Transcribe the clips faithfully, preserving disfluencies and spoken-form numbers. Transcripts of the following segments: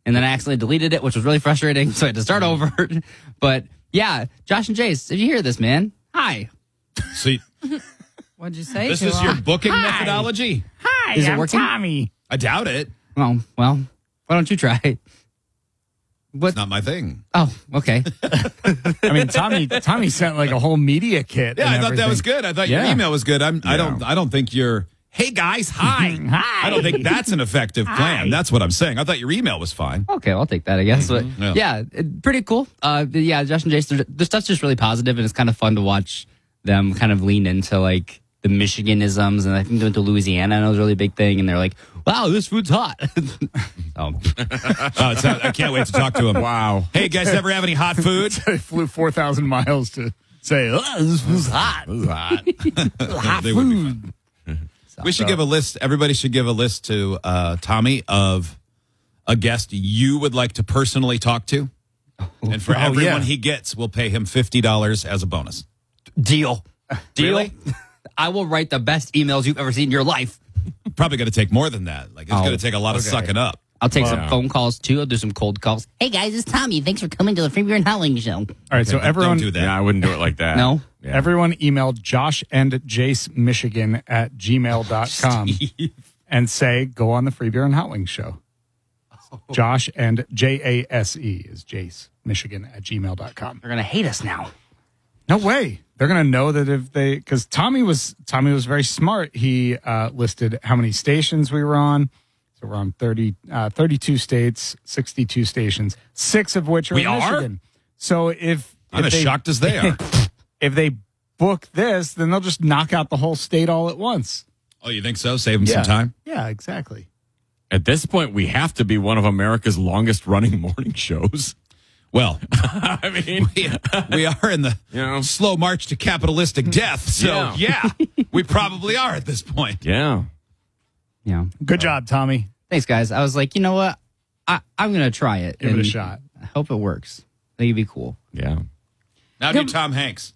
and then I accidentally deleted it, which was really frustrating, so I had to start over. But yeah, Josh and Jace, if you hear this, man, hi. So What'd you say? this to is him? your booking Hi. methodology? Hi, Is it I'm working? Tommy. I doubt it. Well, well, why don't you try? What? It's not my thing. Oh, okay. I mean, Tommy. Tommy sent like a whole media kit. Yeah, and I thought that everything. was good. I thought Yeah. your email was good. I'm, I Yeah. don't. I don't think you're. Hey guys, hi. Hi. I don't think that's an effective plan. Hi. That's what I'm saying. I thought your email was fine. Okay, I'll take that, I guess. But Yeah. yeah, it- pretty cool. Uh, but yeah, Josh and Jace, their- their stuff's just really positive, and it's kind of fun to watch them kind of lean into like the Michiganisms, and I think they went to Louisiana, and it was a really big thing, and they're like, "Wow, this food's hot." so, Oh, it's, I can't wait to talk to him. Wow. Hey guys, ever have any hot food? I flew four thousand miles to say, oh, this was hot. This was hot. hot They would be food. We should give a list. Everybody should give a list to uh, Tommy of a guest you would like to personally talk to, and for Oh, everyone yeah. he gets, we'll pay him fifty dollars as a bonus. deal, deal. Really? I will write the best emails you've ever seen in your life. Probably going to take more than that. Like it's Oh, going to take a lot of okay. sucking up. I'll take Wow. some phone calls too. I'll do some cold calls. Hey guys, it's Tommy. Thanks for coming to the Free Beer and Howling Show. All right, so Don't everyone, do that. Yeah, I wouldn't do it like that. No? Yeah. everyone emailed Josh and Jace Michigan at gmail dot com and say, go on the Free Beer and Howling Show. Josh and J A S E is Jace Michigan at gmail dot com. They're gonna hate us now. No way. They're going to know that if they, because Tommy was, Tommy was very smart. He uh, listed how many stations we were on. So we're on thirty, uh, thirty-two states, sixty-two stations, six of which are We in are? Michigan. So if, I'm if as they, shocked as they are. if they book this, then they'll just knock out the whole state all at once. Oh, you think so? Save him some time. Yeah, exactly. At this point, we have to be one of America's longest running morning shows. Well, I mean, we, we are in the You know? slow march to capitalistic death. So, yeah, Yeah. we probably are at this point. yeah. Yeah. Good job, Tommy. Thanks, guys. I was like, you know what? I, I'm gonna try it. Give it a and shot. I hope it works. I think it'd be cool. Yeah. Now do Tom Hanks.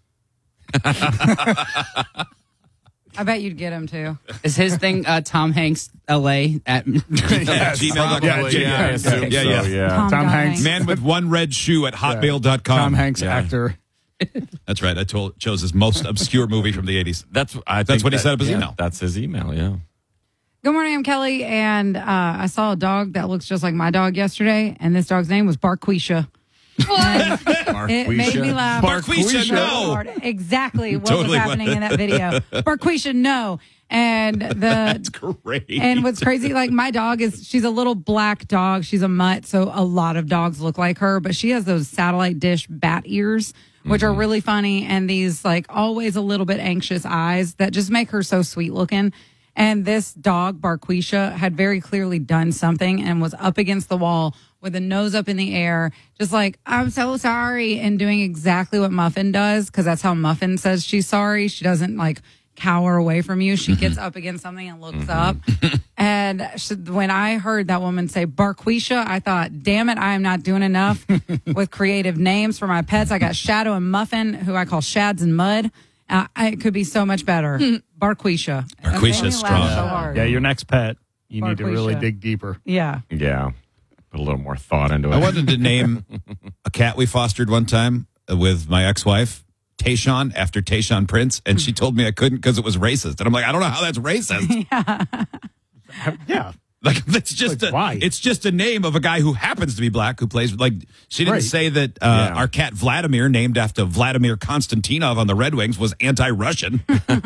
I bet you'd get him too. Is his thing uh, Tom Hanks L A at Yes, gmail dot com. Yeah, Yeah, I assume yeah, so, yeah. yeah. Tom, Tom Hanks. Man with one red shoe at hotmail dot com. Tom Hanks, Yeah. actor. That's right. I told chose his most obscure movie from the eighties. That's I That's think what he that- set up his yeah, email. That's his email, yeah. Good morning, I'm Kelly, and uh, I saw a dog that looks just like my dog yesterday, and this dog's name was Barquisha. It made me laugh. Barquisha, so no. hard. Exactly what Totally was happening in that video. Barquisha, no. And the Great. and what's crazy, like my dog is, she's a little black dog. She's a mutt, so a lot of dogs look like her, but she has those satellite dish bat ears, which are really funny, and these like always a little bit anxious eyes that just make her so sweet looking. And this dog, Barquisha, had very clearly done something and was up against the wall with a nose up in the air, just like, I'm so sorry, and doing exactly what Muffin does, because that's how Muffin says she's sorry. She doesn't like cower away from you. She gets up against something and looks up. And she, when I heard that woman say Barquisha, I thought, damn it, I am not doing enough with creative names for my pets. I got Shadow and Muffin, who I call Shads and Mud. Uh, I- it could be so much better. Barquisha. That made me Barquisha's laugh strong. So hard. Yeah, your next pet, you need to really Barquisha. dig deeper. Yeah. Yeah. Put a little more thought into it. I wanted to name a cat we fostered one time with my ex-wife, Tayshawn, after Tayshawn Prince, and she told me I couldn't because it was racist. And I'm like, I don't know how that's racist. Yeah. Like it's just Like, a, why? it's just a name of a guy who happens to be black who plays like she didn't Right. say that uh, Yeah. our cat Vladimir, named after Vladimir Konstantinov on the Red Wings, was anti-Russian.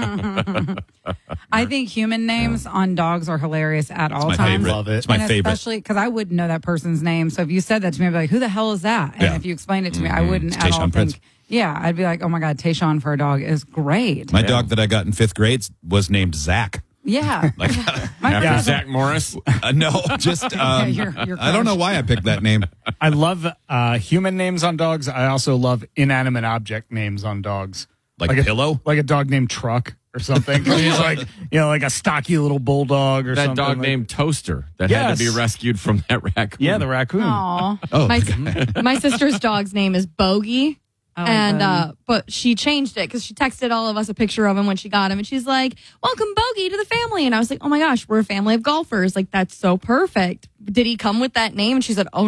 I think human names on dogs are hilarious at all my times. favorite. Love it. It's my and favorite. especially because I wouldn't know that person's name. So if you said that to me, I'd be like, who the hell is that? And Yeah. if you explained it to me, I wouldn't It's at Tayshawn all Prince. think. Yeah, I'd be like, oh my God, Tayshawn for a dog is great. My dog that I got in fifth grade was named Zach. Yeah. Like, My After friends- Zach Morris. uh, no, just um, your- your I don't know crush. why I picked that name. I love uh, human names on dogs. I also love inanimate object names on dogs. Like, a pillow. Like a dog named Truck or something. He's like, you know, like a stocky little bulldog or That something. dog like- named Toaster that had to Yes. be rescued from that raccoon. Yeah, the raccoon. Aw. Oh, My, my sister's dog's name is Bogey. I like and that. uh, but she changed it because she texted all of us a picture of him when she got him, and she's like, "Welcome, Bogey, to the family." And I was like, "Oh my gosh, we're a family of golfers. Like that's so perfect." Did he come with that name? And she said, "Oh